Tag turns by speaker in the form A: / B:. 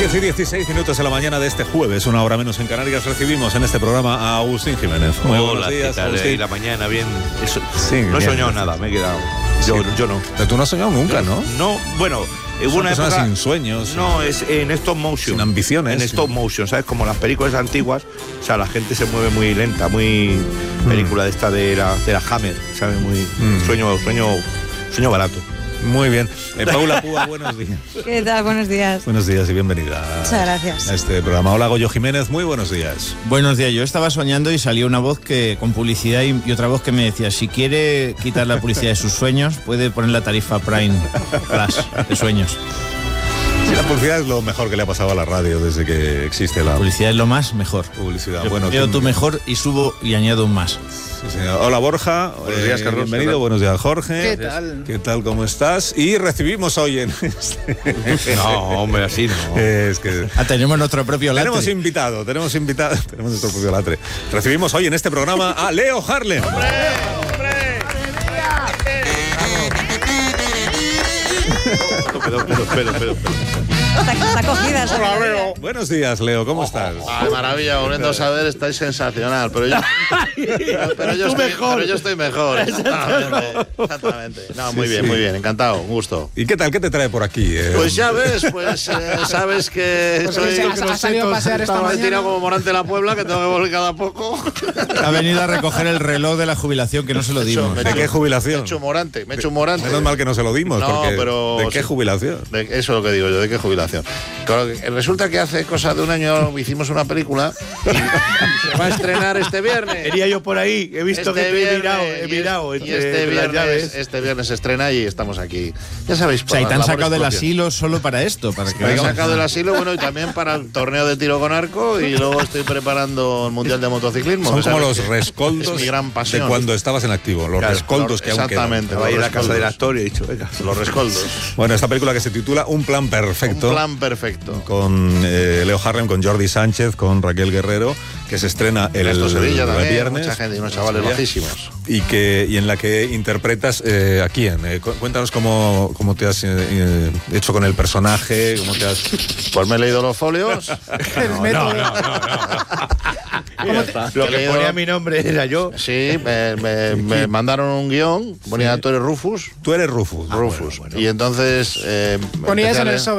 A: 10 y 16 minutos de la mañana de este jueves, una hora menos en Canarias, recibimos en este programa a Agustín Jiménez.
B: Muy
A: buenos días, Agustín.
B: Y la mañana bien. Eso,
A: sí,
B: no he
A: bien,
B: soñado
A: bien.
B: nada, me he quedado. Yo no.
A: Pero tú no has soñado nunca, ¿no?
B: No, bueno,
A: Son
B: una
A: personas
B: época
A: sin sueños.
B: No, es en stop motion.
A: Sin ambiciones.
B: En stop motion, ¿sabes? Como las películas antiguas, o sea, la gente se mueve muy lenta, muy película de esta de la Hammer, ¿sabes? Muy sueño barato.
A: Muy bien. Paula Púa, buenos días.
C: ¿Qué tal? Buenos días.
A: Buenos días y bienvenida.
C: Muchas gracias.
A: A este programa. Hola, Goyo Jiménez, muy buenos días.
D: Buenos días, yo estaba soñando y salió una voz que con publicidad y otra voz que me decía, si quiere quitar la publicidad de sus sueños, puede poner la tarifa Prime Plus de sueños.
A: Sí, la publicidad es lo mejor que le ha pasado a la radio desde que existe la
D: Publicidad es lo más mejor.
A: publicidad.
D: Yo
A: Bueno,
D: veo tu mejor y subo y añado un más.
A: Sí, señor. Hola, Borja.
B: Buenos días, Carlos.
A: Bienvenido. Buenos días, Jorge.
E: ¿Qué tal?
A: ¿Qué tal? ¿Cómo estás? Y recibimos hoy en
B: No, hombre, así no.
A: Es que
D: Tenemos nuestro propio latre.
A: tenemos invitado, tenemos nuestro propio latre. Recibimos hoy en este programa a Leo Harlem.
B: Pero.
C: Está cogida esa melodía.
A: Buenos días, Leo, ¿cómo estás?
E: Ay, maravilla, volviendo a saber, estáis sensacional, pero yo estoy mejor. Exactamente. No, muy
A: Sí,
E: bien,
A: sí.
E: muy bien, encantado, un gusto.
A: ¿Y qué tal? ¿Qué te trae por aquí?
E: Pues ya ves, sabes que
F: ha salido a pasear esta
E: estaba
F: mañana.
E: tirado como Morante de la Puebla, que tengo que volver cada poco.
D: Ha venido a recoger el reloj de la jubilación que no se lo dimos.
A: ¿De qué jubilación?
E: Me he hecho Morante.
A: Menos mal que no se lo dimos,
E: No,
A: porque
E: pero
A: ¿de qué
E: sí.
A: jubilación?
E: Eso es lo que digo yo, ¿de qué jubilación? Claro, resulta que hace cosa de un año hicimos una película y se va a estrenar este viernes.
B: Iría yo por ahí, he visto
E: Este
B: que
E: viernes,
B: he mirado
E: y
B: entre las llaves.
E: este viernes se estrena y estamos aquí. Ya sabéis,
D: O sea, y
E: por
D: te han
E: las
D: sacado
E: labores
D: del
E: propias.
D: asilo solo para esto, para que
E: Me han
D: venga.
E: sacado del asilo, bueno, y también para el torneo de tiro con arco y luego estoy preparando el Mundial de Motociclismo.
A: Son
E: que
A: como
E: sabes
A: los
E: que
A: rescoldos
E: es mi gran
A: de
E: pasión.
A: cuando estabas en activo, los
E: Claro,
A: rescoldos que aún quedan.
E: exactamente,
B: Va a ir a la casa del
E: rescoldos.
B: actor y he dicho, venga.
E: Los rescoldos.
A: Bueno, esta película que se titula Un plan perfecto.
E: Un plan perfecto.
A: Con Leo Harlem, con Jordi Sánchez, con Raquel Guerrero, que se estrena el
E: Ernesto Sevilla también,
A: viernes.
E: mucha gente y unos chavales
A: Sevilla.
E: bajísimos.
A: Y en la que interpretas a quién. Cuéntanos cómo te has hecho con el personaje, cómo te has...
E: Pues me he leído los folios.
F: El método.
B: Lo que ponía mi nombre era yo.
E: Sí, me mandaron un guión, ponía tú eres Rufus.
A: Tú eres Rufus.
E: Rufus. Y entonces
F: Ponías
E: empecé a
F: en el
E: leer-
F: sobre.